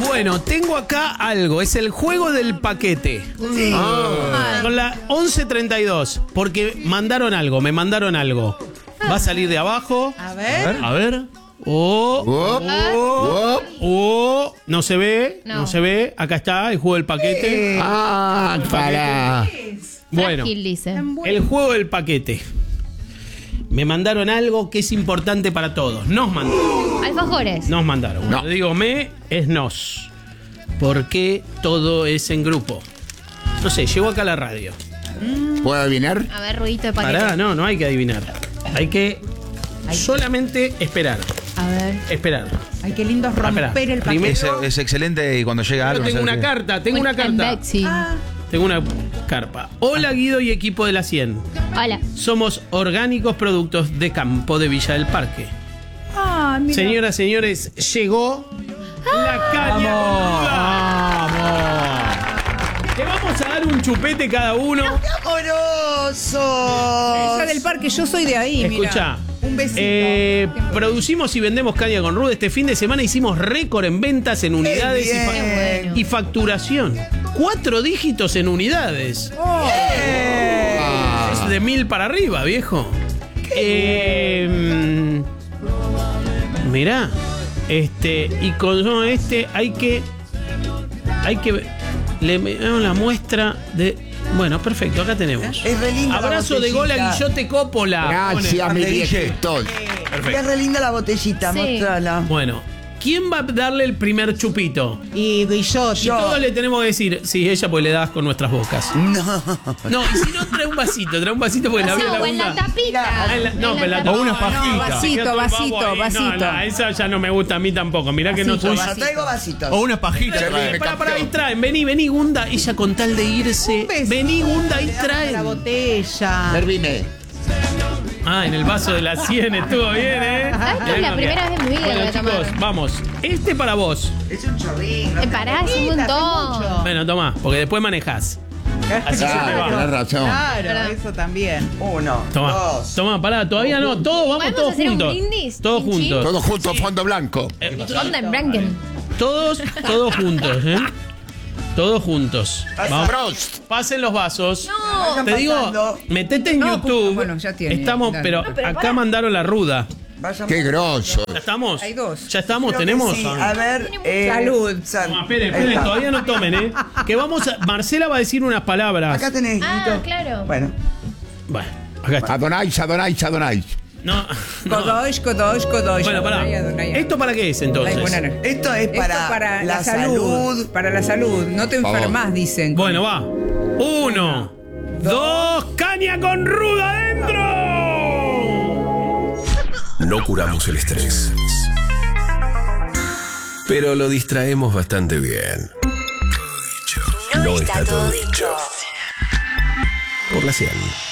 Bueno, tengo acá algo. Es el juego del paquete. Sí. Con la 11:32. Porque me mandaron algo. Va a salir de abajo. A ver. A ver. No se ve. No se ve. Acá está el juego del paquete. Para. Bueno, Frágil, dice. el juego del paquete. Me mandaron algo que es importante para todos. Nos mandaron. Alfajores. Nos mandaron. No. Cuando digo es nos. Porque todo es en grupo. No sé, llegó acá a la radio. ¿Puedo adivinar? A ver, ruidito de paquete. Pará, no hay que adivinar. Hay que solamente esperar. A ver. Esperar. Ay, qué lindo es romper el paquete. Es excelente y cuando llega algo. Yo tengo no una sabes carta, tengo una carta. Bexi. Tengo una carpa. Hola Guido y equipo de la 100. Hola. Somos orgánicos productos de campo de Villa del Parque. Mira. Señoras, señores, llegó la caña. ¡Vamos! Le vamos a dar un chupete cada uno. ¡Amoroso! Esa del parque, yo soy de ahí, Escucha. mira. Un besito. Producimos y vendemos caña con ruda. Este fin de semana hicimos récord en ventas en unidades bien. y facturación. 4 dígitos en unidades. Es de 1000 para arriba, viejo. Mirá. Y con este hay que le damos la muestra de. Bueno, perfecto, acá tenemos. Es re linda Abrazo la de gol a botellita. Guillote Coppola. Gracias, mi Guille. viejito. Es re linda la botellita, Sí. mostrala. Bueno, ¿quién va a darle el primer chupito? Y Guillote. Y todos le tenemos que decir, sí, ella pues le das con nuestras bocas. No, y si no, trae un vasito porque la Sí, abre la o en la bunda. tapita. Ah, no, pero la O unas no, pajitas. Vasito, queda todo el vasito, babo ahí. vasito. No, esa ya no me gusta a mí tampoco. Mirá que no soy. Bueno, traigo vasitos. O unas pajitas. Para, distraen. Vení, Gunda. Ella con tal de irse. Vení, Gunda, y La traen. botella. Servime. Ah, en el vaso de la 100 estuvo bien, ¿eh? Esta es la primera vez en mi vida que Bueno, voy a chicos, tomar. vamos. Este para vos. Es un chorrín. no te Pará, es un montón. Bueno, tomá, porque después manejás. Así se te Claro, va. tenés razón. Claro, eso también. Uno, Tomá, dos. tomá, pará, todavía no. Todos vamos, ¿Podemos todos hacer un juntos. brindis? Todos Chin, chin. juntos. Todos juntos, fondo blanco. Golden Branken. Todos juntos, ¿eh? Todos juntos. Vamos. Prost. Pasen los vasos. No. Te digo, pasando. metete en No, YouTube. bueno, ya tiene. Estamos, Dale. pero acá mandaron la ruda. Vayan. Qué grosso. ¿Ya estamos? Hay dos. ¿Ya estamos? Creo que ¿Tenemos? sí. A ver. Salud. No, esperen, todavía no tomen, ¿eh? Que vamos a. Marcela va a decir unas palabras. Acá tenés. Ah, Guito. claro. Bueno. Bueno, acá está. Adonai. No. Kodosh. Bueno, pará. ¿Esto para qué es entonces? Esto es para la salud. Para la salud. No te enfermas, dicen. Bueno, va. 1, 2, caña con ruda adentro. No curamos el estrés, pero lo distraemos bastante bien. No está todo dicho. Por la 100.